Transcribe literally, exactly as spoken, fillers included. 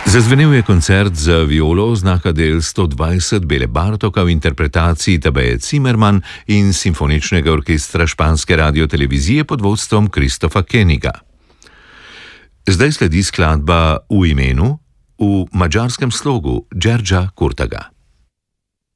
Zazvenel je koncert za violo oznaka del sto dvajset Bele Bartoka v interpretaciji Tabeje Cimerman in Simfoničnega orkestra španske radiotelevizije pod vodstvom Kristofa Keniga. Zdaj sledi skladba V imenu v madžarskem slogu Đerđa Kurtaga.